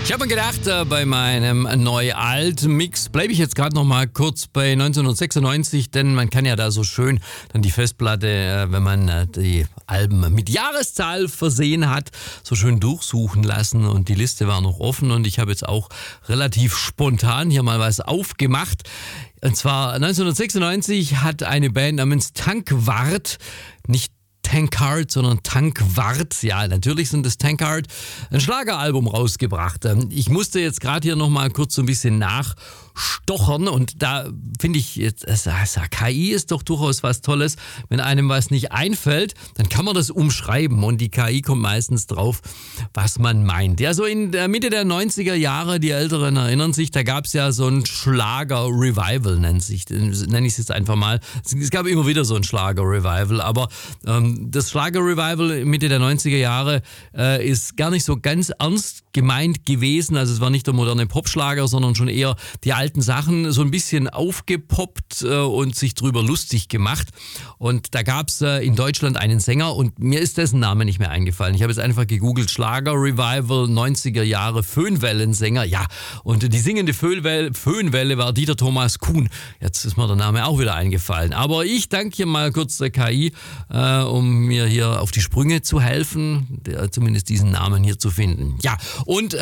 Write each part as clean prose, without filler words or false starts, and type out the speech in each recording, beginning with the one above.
Ich habe mir gedacht, bei meinem Neu-Alt-Mix bleibe ich jetzt gerade noch mal kurz bei 1996, denn man kann ja da so schön dann die Festplatte, wenn man die Alben mit Jahreszahl versehen hat, so schön durchsuchen lassen und die Liste war noch offen und ich habe jetzt auch relativ spontan hier mal was aufgemacht. Und zwar 1996 hat eine Band namens Tankwart, nicht Tankard, sondern Tankwart, ja, natürlich sind es Tankard, ein Schlageralbum rausgebracht. Ich musste jetzt gerade hier nochmal kurz so ein bisschen nachstochern und da finde ich, jetzt, KI ist doch durchaus was Tolles. Wenn einem was nicht einfällt, dann kann man das umschreiben und die KI kommt meistens drauf, was man meint. Ja, so in der Mitte der 90er Jahre, die Älteren erinnern sich, da gab es ja so ein Schlager-Revival, nenne ich es jetzt einfach mal. Es gab immer wieder so ein Schlager-Revival, aber das Schlager-Revival Mitte der 90er Jahre ist gar nicht so ganz ernst gemeint gewesen. Also es war nicht der moderne Popschlager, sondern schon eher die alten Sachen so ein bisschen aufgepoppt und sich drüber lustig gemacht. Und da gab es in Deutschland einen Sänger und mir ist dessen Name nicht mehr eingefallen. Ich habe jetzt einfach gegoogelt, Schlager-Revival 90er Jahre Föhnwellensänger. Ja, und die singende Föhnwelle war Dieter Thomas Kuhn. Jetzt ist mir der Name auch wieder eingefallen. Aber ich danke hier mal kurz der KI, um mir hier auf die Sprünge zu helfen, zumindest diesen Namen hier zu finden. Ja, und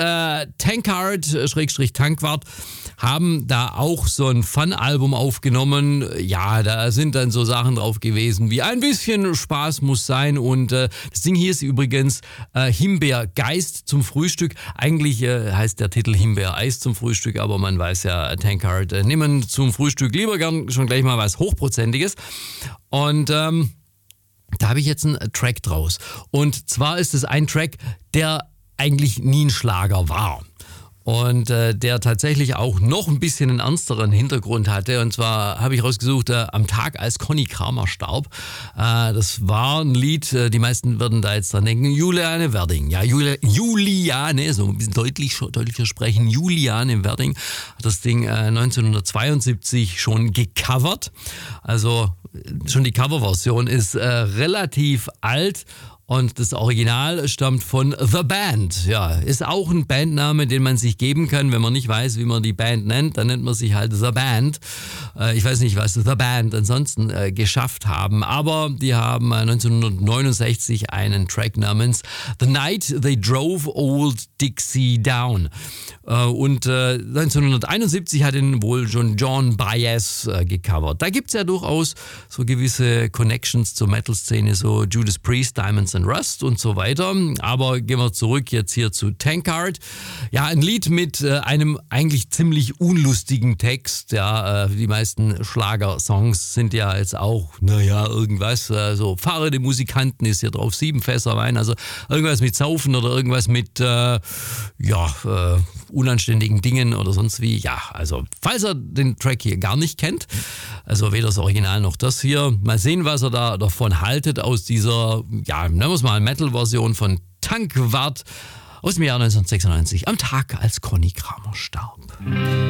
Tankard-Tankwart haben da auch so ein Fun-Album aufgenommen. Ja, da sind dann so Sachen drauf gewesen wie ein bisschen Spaß muss sein und das Ding hier ist übrigens Himbeergeist zum Frühstück. Eigentlich heißt der Titel Himbeereis zum Frühstück, aber man weiß ja, Tankard nehmen zum Frühstück lieber gern schon gleich mal was Hochprozentiges und da habe ich jetzt einen Track draus. Und zwar ist es ein Track, der eigentlich nie ein Schlager war. Und der tatsächlich auch noch ein bisschen einen ernsteren Hintergrund hatte. Und zwar habe ich rausgesucht, am Tag, als Conny Kramer starb. Das war ein Lied, die meisten würden da jetzt dran denken, Juliane Werding. Ja, Juliane, so ein bisschen deutlicher sprechen, Juliane Werding hat das Ding 1972 schon gecovert. Also schon die Coverversion ist relativ alt. Und das Original stammt von The Band. Ja, ist auch ein Bandname, den man sich geben kann, wenn man nicht weiß, wie man die Band nennt. Dann nennt man sich halt The Band. Ich weiß nicht, was The Band ansonsten geschafft haben. Aber die haben 1969 einen Track namens The Night They Drove Old Dixie Down. Und 1971 hat ihn wohl schon John Baez gecovert. Da gibt's ja durchaus so gewisse Connections zur Metal-Szene, so Judas Priest, Diamonds and Rust und so weiter. Aber gehen wir zurück jetzt hier zu Tankard. Ja, ein Lied mit einem eigentlich ziemlich unlustigen Text. Ja, die meisten Schlagersongs sind ja jetzt auch, irgendwas. So fahrende Musikanten ist hier drauf, 7 Fässer Wein. Also irgendwas mit Saufen oder irgendwas mit, unanständigen Dingen oder sonst wie. Ja, also falls ihr den Track hier gar nicht kennt, also weder das Original noch das hier, mal sehen, was ihr da davon haltet aus dieser, nennen wir es mal Metal-Version von Tankwart aus dem Jahr 1996, am Tag, als Conny Kramer starb.